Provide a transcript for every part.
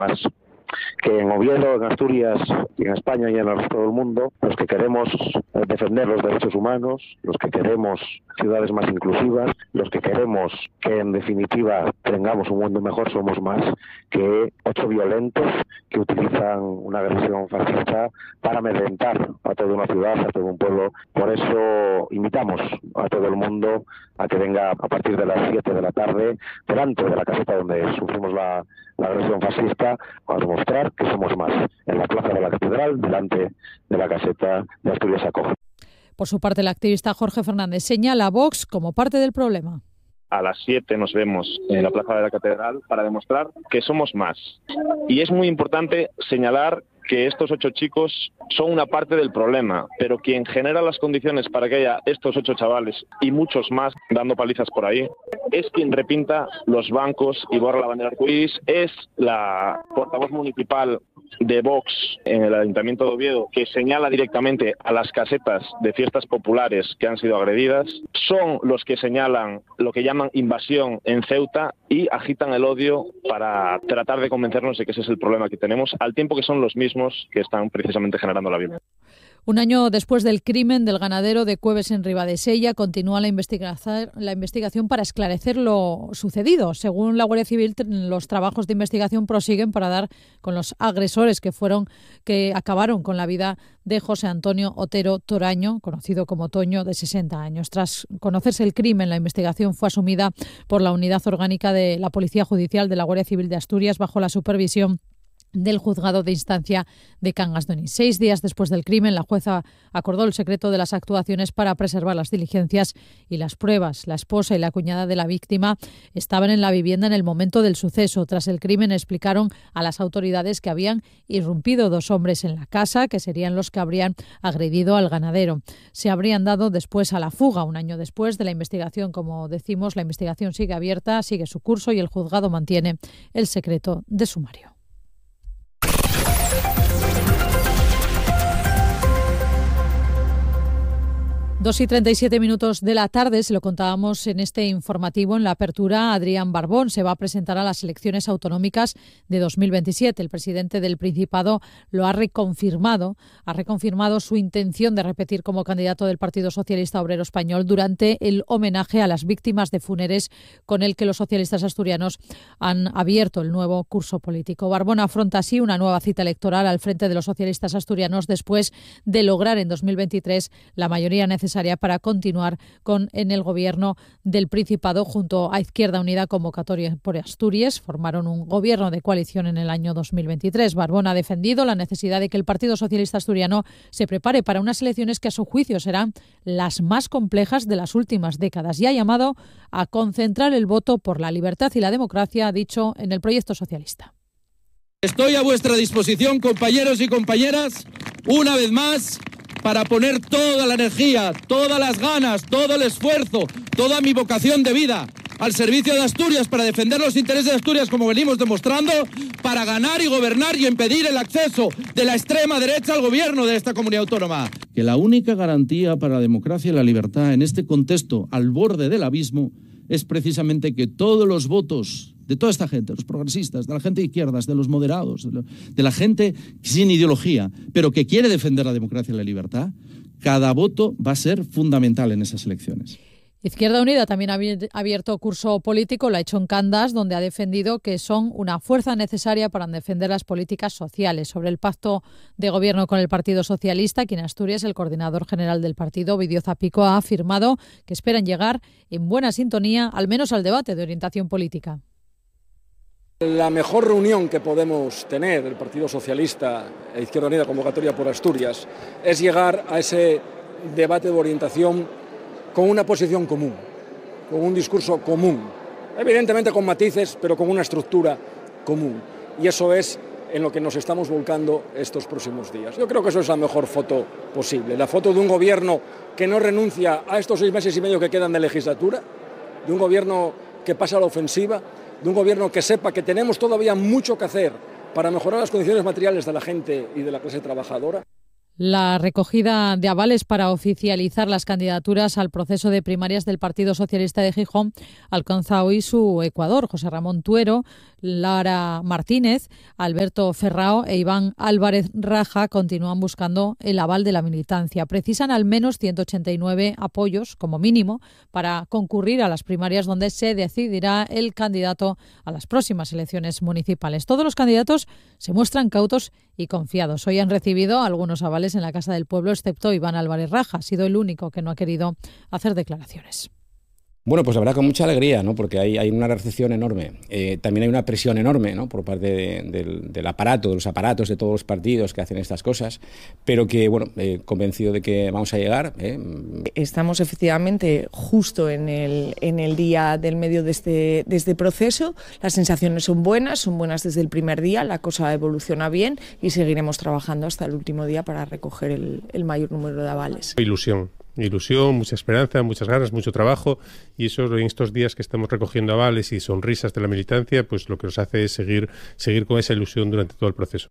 más. Que en Oviedo, en Asturias, en España y en el resto del mundo, los que queremos defender los derechos humanos, los que queremos ciudades más inclusivas, los que queremos que en definitiva tengamos un mundo mejor, somos más que 8 violentos que utilizan una agresión fascista para amedrentar a toda una ciudad, a todo un pueblo. Por eso invitamos a todo el mundo a que venga a partir de las 7 de la tarde delante de la caseta donde sufrimos la agresión fascista, a demostrar que somos más, en la plaza de la Catedral, delante de la caseta de Asturias Acoge. Por su parte, el activista Jorge Fernández señala a Vox como parte del problema. A las 7 nos vemos en la plaza de la Catedral para demostrar que somos más. Y es muy importante señalar que estos 8 chicos son una parte del problema, pero quien genera las condiciones para que haya estos 8 chavales y muchos más dando palizas por ahí, es quien repinta los bancos y borra la bandera arcoíris, es la portavoz municipal de Vox en el Ayuntamiento de Oviedo, que señala directamente a las casetas de fiestas populares que han sido agredidas, son los que señalan lo que llaman invasión en Ceuta y agitan el odio para tratar de convencernos de que ese es el problema que tenemos, al tiempo que son los mismos que están precisamente generando la violencia. Un año después del crimen del ganadero de Cueves en Ribadesella, continúa la investigación para esclarecer lo sucedido. Según la Guardia Civil, los trabajos de investigación prosiguen para dar con los agresores que acabaron con la vida de José Antonio Otero Toraño, conocido como Toño, de 60 años. Tras conocerse el crimen, la investigación fue asumida por la Unidad Orgánica de la Policía Judicial de la Guardia Civil de Asturias bajo la supervisión del Juzgado de Instancia de Cangas de Onís. 6 días después del crimen, la jueza acordó el secreto de las actuaciones para preservar las diligencias y las pruebas. La esposa y la cuñada de la víctima estaban en la vivienda en el momento del suceso. Tras el crimen, explicaron a las autoridades que habían irrumpido 2 hombres en la casa, que serían los que habrían agredido al ganadero. Se habrían dado después a la fuga. Un año después de la investigación, como decimos, la investigación sigue abierta, sigue su curso y el juzgado mantiene el secreto de sumario. 2:37 de la tarde, se lo contábamos en este informativo en la apertura. Adrián Barbón se va a presentar a las elecciones autonómicas de 2027. El presidente del Principado lo ha reconfirmado su intención de repetir como candidato del Partido Socialista Obrero Español durante el homenaje a las víctimas de Funeres con el que los socialistas asturianos han abierto el nuevo curso político. Barbón afronta así una nueva cita electoral al frente de los socialistas asturianos después de lograr en 2023 la mayoría necesaria para continuar en el gobierno del Principado junto a Izquierda Unida Convocatoria por Asturias. Formaron un gobierno de coalición en el año 2023. Barbón ha defendido la necesidad de que el Partido Socialista Asturiano se prepare para unas elecciones que a su juicio serán las más complejas de las últimas décadas y ha llamado a concentrar el voto por la libertad y la democracia, ha dicho, en el proyecto socialista. Estoy a vuestra disposición, compañeros y compañeras, una vez más, para poner toda la energía, todas las ganas, todo el esfuerzo, toda mi vocación de vida al servicio de Asturias para defender los intereses de Asturias como venimos demostrando, para ganar y gobernar y impedir el acceso de la extrema derecha al gobierno de esta comunidad autónoma. Que la única garantía para la democracia y la libertad en este contexto al borde del abismo es precisamente que todos los votos de toda esta gente, los progresistas, de la gente de izquierdas, de los moderados, de la gente sin ideología, pero que quiere defender la democracia y la libertad, cada voto va a ser fundamental en esas elecciones. Izquierda Unida también ha abierto curso político, lo ha hecho en Candas, donde ha defendido que son una fuerza necesaria para defender las políticas sociales. Sobre el pacto de gobierno con el Partido Socialista, aquí en Asturias, el coordinador general del partido, Ovidio Zapico, ha afirmado que esperan llegar en buena sintonía, al menos al debate de orientación política. La mejor reunión que podemos tener el Partido Socialista e Izquierda Unida Convocatoria por Asturias es llegar a ese debate de orientación con una posición común, con un discurso común, evidentemente con matices, pero con una estructura común. Y eso es en lo que nos estamos volcando estos próximos días. Yo creo que eso es la mejor foto posible, la foto de un gobierno que no renuncia a estos 6 meses y medio que quedan de legislatura, de un gobierno que pasa a la ofensiva, de un gobierno que sepa que tenemos todavía mucho que hacer para mejorar las condiciones materiales de la gente y de la clase trabajadora. La recogida de avales para oficializar las candidaturas al proceso de primarias del Partido Socialista de Gijón alcanza hoy su ecuador. José Ramón Tuero, Lara Martínez, Alberto Ferrao e Iván Álvarez Raja continúan buscando el aval de la militancia. Precisan al menos 189 apoyos, como mínimo, para concurrir a las primarias donde se decidirá el candidato a las próximas elecciones municipales. Todos los candidatos se muestran cautos y confiados. Hoy han recibido algunos avales en la Casa del Pueblo, excepto Iván Álvarez Raja. Ha sido el único que no ha querido hacer declaraciones. Bueno, pues la verdad con mucha alegría, ¿no? Porque hay una recepción enorme. También hay una presión enorme, ¿no? Por parte del aparato, de los aparatos de todos los partidos que hacen estas cosas, pero que, bueno, convencido de que vamos a llegar. Estamos efectivamente justo en el día del medio de este proceso. Las sensaciones son buenas desde el primer día, la cosa evoluciona bien y seguiremos trabajando hasta el último día para recoger el mayor número de avales. Ilusión, mucha esperanza, muchas ganas, mucho trabajo, y eso en estos días que estamos recogiendo avales y sonrisas de la militancia, pues lo que nos hace es seguir con esa ilusión durante todo el proceso.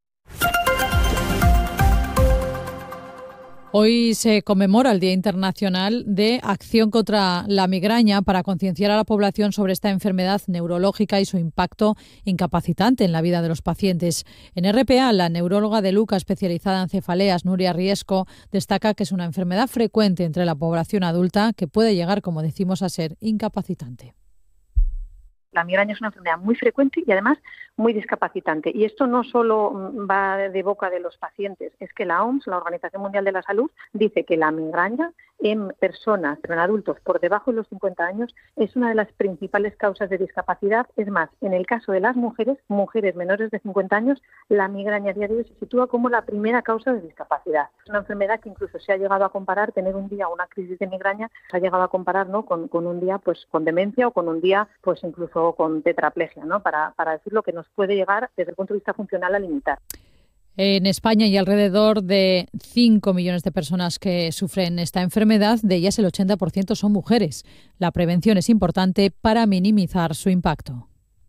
Hoy se conmemora el Día Internacional de Acción contra la Migraña para concienciar a la población sobre esta enfermedad neurológica y su impacto incapacitante en la vida de los pacientes. En RPA, la neuróloga de Luca especializada en cefaleas, Nuria Riesco, destaca que es una enfermedad frecuente entre la población adulta que puede llegar, como decimos, a ser incapacitante. La migraña es una enfermedad muy frecuente y además muy discapacitante. Y esto no solo va de boca de los pacientes, es que la OMS, la Organización Mundial de la Salud, dice que la migraña en personas, en adultos por debajo de los 50 años, es una de las principales causas de discapacidad. Es más, en el caso de las mujeres menores de 50 años, la migraña a día de hoy se sitúa como la primera causa de discapacidad. Es una enfermedad que incluso se ha llegado a comparar, tener un día una crisis de migraña, se ha llegado a comparar, ¿no?, con un día pues con demencia o con un día pues incluso con tetraplegia, ¿no?, para decir lo que nos puede llegar desde el punto de vista funcional a limitar. En España hay alrededor de 5 millones de personas que sufren esta enfermedad, de ellas el 80% son mujeres. La prevención es importante para minimizar su impacto.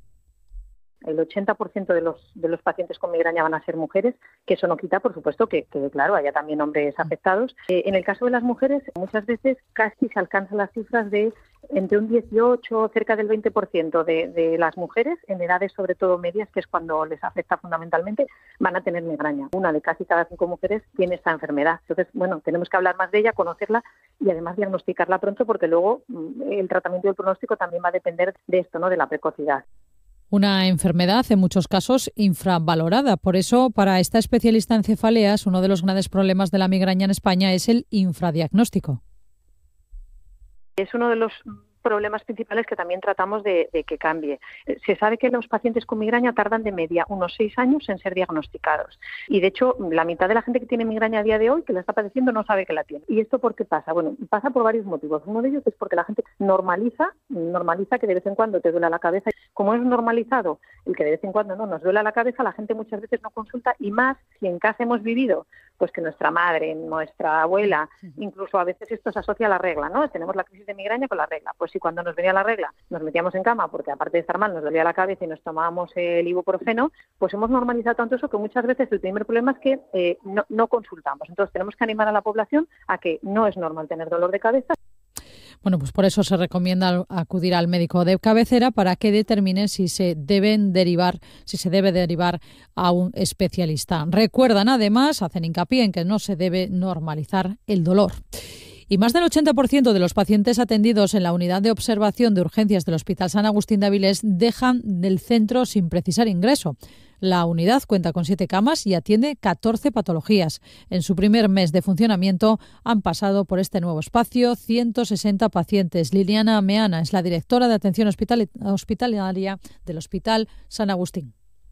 El 80% de los pacientes con migraña van a ser mujeres, que eso no quita, por supuesto, que claro, haya también hombres afectados. En el caso de las mujeres, muchas veces casi se alcanzan las cifras de entre un 18, cerca del 20% de las mujeres, en edades sobre todo medias, que es cuando les afecta fundamentalmente, van a tener migraña. Una de casi cada 5 mujeres tiene esta enfermedad. Entonces, bueno, tenemos que hablar más de ella, conocerla y además diagnosticarla pronto, porque luego el tratamiento y el pronóstico también va a depender de esto, ¿no?, de la precocidad. Una enfermedad en muchos casos infravalorada. Por eso, para esta especialista en cefaleas, uno de los grandes problemas de la migraña en España es el infradiagnóstico. Es uno de los problemas principales que también tratamos de que cambie. Se sabe que los pacientes con migraña tardan de media unos 6 años en ser diagnosticados. Y de hecho, la mitad de la gente que tiene migraña a día de hoy, que la está padeciendo, no sabe que la tiene. ¿Y esto por qué pasa? Bueno, pasa por varios motivos. Uno de ellos es porque la gente normaliza que de vez en cuando te duela la cabeza. Como es normalizado el que de vez en cuando no nos duela la cabeza, la gente muchas veces no consulta, y más si en casa hemos vivido pues que nuestra madre, nuestra abuela, incluso a veces esto se asocia a la regla, ¿no? Tenemos la crisis de migraña con la regla. Pues si cuando nos venía la regla nos metíamos en cama porque aparte de estar mal nos dolía la cabeza y nos tomábamos el ibuprofeno, pues hemos normalizado tanto eso que muchas veces el primer problema es que no consultamos. Entonces tenemos que animar a la población a que no es normal tener dolor de cabeza. Bueno, pues por eso se recomienda acudir al médico de cabecera para que determine si se debe derivar a un especialista. Recuerdan además, hacen hincapié en que no se debe normalizar el dolor. Y más del 80% de los pacientes atendidos en la unidad de observación de urgencias del Hospital San Agustín de Avilés dejan del centro sin precisar ingreso. La unidad cuenta con 7 camas y atiende 14 patologías. En su primer mes de funcionamiento han pasado por este nuevo espacio 160 pacientes. Liliana Meana es la directora de atención hospitalaria del Hospital San Agustín.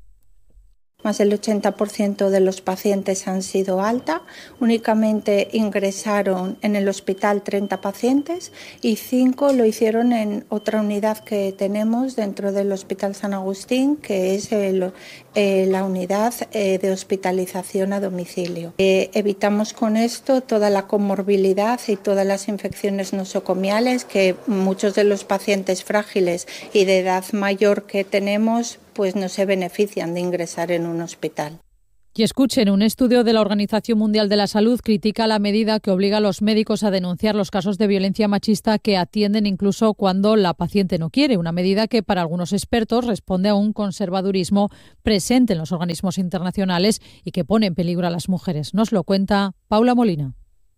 Más del 80% de los pacientes han sido alta. Únicamente ingresaron en el hospital 30 pacientes y 5 lo hicieron en otra unidad que tenemos dentro del Hospital San Agustín, que es la unidad de hospitalización a domicilio. Evitamos con esto toda la comorbilidad y todas las infecciones nosocomiales que muchos de los pacientes frágiles y de edad mayor que tenemos pues no se benefician de ingresar en un hospital. Y escuchen, un estudio de la Organización Mundial de la Salud critica la medida que obliga a los médicos a denunciar los casos de violencia machista que atienden incluso cuando la paciente no quiere. Una medida que para algunos expertos responde a un conservadurismo presente en los organismos internacionales y que pone en peligro a las mujeres. Nos lo cuenta Paula Molina.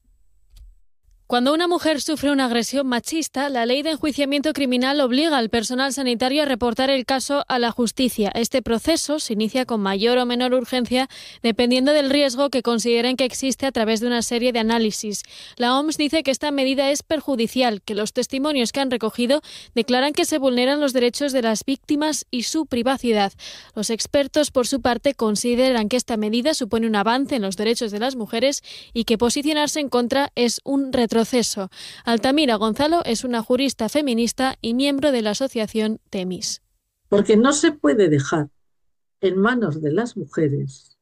Cuando una mujer sufre una agresión machista, la ley de enjuiciamiento criminal obliga al personal sanitario a reportar el caso a la justicia. Este proceso se inicia con mayor o menor urgencia dependiendo del riesgo que consideren que existe a través de una serie de análisis. La OMS dice que esta medida es perjudicial, que los testimonios que han recogido declaran que se vulneran los derechos de las víctimas y su privacidad. Los expertos, por su parte, consideran que esta medida supone un avance en los derechos de las mujeres y que posicionarse en contra es un retroceso. Altamira Gonzalo es una jurista feminista y miembro de la asociación Temis. Porque no se puede dejar en manos de las mujeres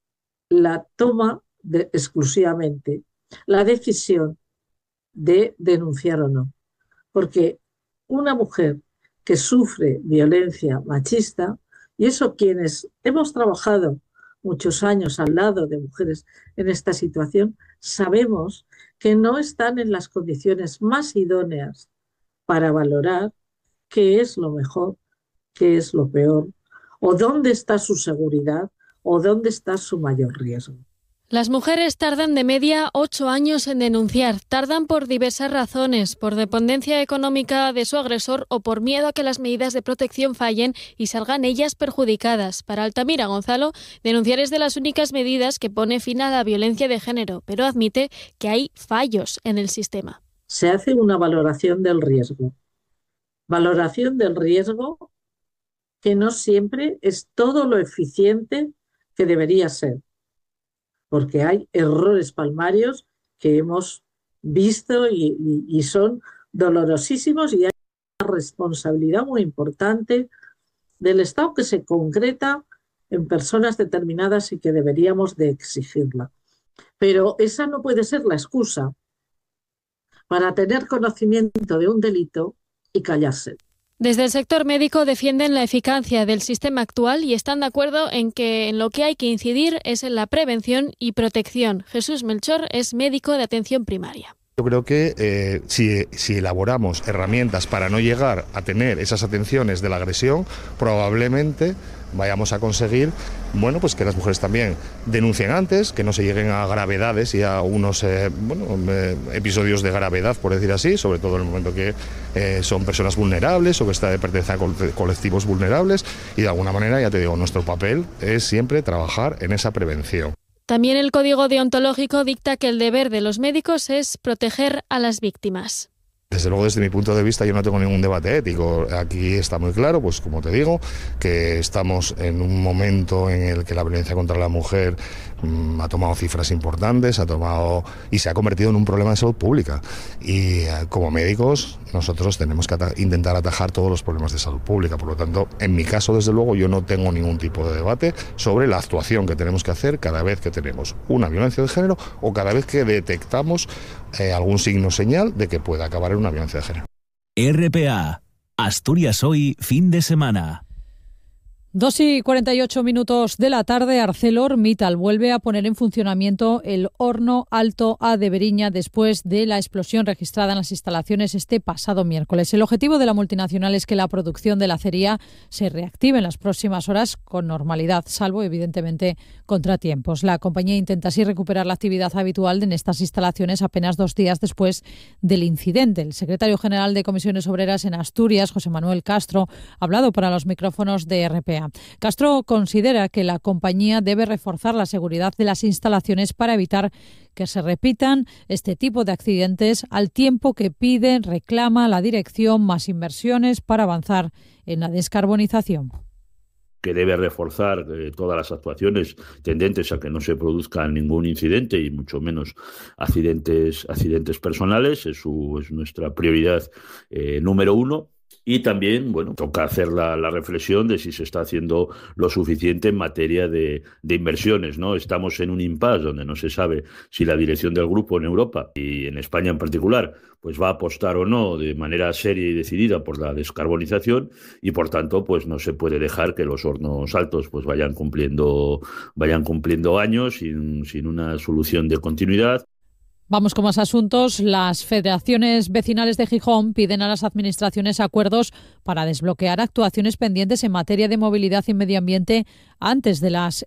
la toma exclusivamente, la decisión de denunciar o no. Porque una mujer que sufre violencia machista, y eso quienes hemos trabajado muchos años al lado de mujeres en esta situación, sabemos que no están en las condiciones más idóneas para valorar qué es lo mejor, qué es lo peor, o dónde está su seguridad, o dónde está su mayor riesgo. Las mujeres tardan de media 8 años en denunciar. Tardan por diversas razones, por dependencia económica de su agresor o por miedo a que las medidas de protección fallen y salgan ellas perjudicadas. Para Altamira Gonzalo, denunciar es de las únicas medidas que pone fin a la violencia de género, pero admite que hay fallos en el sistema. Se hace una valoración del riesgo. Valoración del riesgo que no siempre es todo lo eficiente que debería ser, porque hay errores palmarios que hemos visto y son dolorosísimos, y hay una responsabilidad muy importante del Estado que se concreta en personas determinadas y que deberíamos de exigirla. Pero esa no puede ser la excusa para tener conocimiento de un delito y callarse. Desde el sector médico defienden la eficacia del sistema actual y están de acuerdo en que en lo que hay que incidir es en la prevención y protección. Jesús Melchor es médico de atención primaria. Yo creo que si elaboramos herramientas para no llegar a tener esas atenciones de la agresión, probablemente vayamos a conseguir, bueno, pues que las mujeres también denuncien antes, que no se lleguen a gravedades y a unos episodios de gravedad, por decir así, sobre todo en el momento que son personas vulnerables o que pertenecen a colectivos vulnerables, y de alguna manera, ya te digo, nuestro papel es siempre trabajar en esa prevención. También el Código Deontológico dicta que el deber de los médicos es proteger a las víctimas. Desde luego, desde mi punto de vista, yo no tengo ningún debate ético. Aquí está muy claro, pues como te digo, que estamos en un momento en el que la violencia contra la mujer ha tomado cifras importantes, y se ha convertido en un problema de salud pública. Y como médicos, nosotros tenemos que intentar atajar todos los problemas de salud pública. Por lo tanto, en mi caso, desde luego, yo no tengo ningún tipo de debate sobre la actuación que tenemos que hacer cada vez que tenemos una violencia de género o cada vez que detectamos algún signo o señal de que pueda acabar en una violencia de género. RPA, Asturias Hoy, fin de semana. 2:48 de la tarde, ArcelorMittal vuelve a poner en funcionamiento el horno Alto A de Beriña después de la explosión registrada en las instalaciones este pasado miércoles. El objetivo de la multinacional es que la producción de la acería se reactive en las próximas horas con normalidad, salvo evidentemente contratiempos. La compañía intenta así recuperar la actividad habitual en estas instalaciones apenas 2 días después del incidente. El secretario general de Comisiones Obreras en Asturias, José Manuel Castro, ha hablado para los micrófonos de RPA. Castro considera que la compañía debe reforzar la seguridad de las instalaciones para evitar que se repitan este tipo de accidentes, al tiempo que reclama la dirección más inversiones para avanzar en la descarbonización. Que debe reforzar todas las actuaciones tendentes a que no se produzca ningún incidente y mucho menos accidentes personales. Es nuestra prioridad número 1. Y también, bueno, toca hacer la reflexión de si se está haciendo lo suficiente en materia de inversiones, ¿no? Estamos en un impasse donde no se sabe si la dirección del grupo en Europa y en España en particular pues va a apostar o no de manera seria y decidida por la descarbonización y por tanto pues no se puede dejar que los hornos altos pues vayan cumpliendo años sin una solución de continuidad. Vamos con más asuntos. Las federaciones vecinales de Gijón piden a las administraciones acuerdos para desbloquear actuaciones pendientes en materia de movilidad y medio ambiente antes de las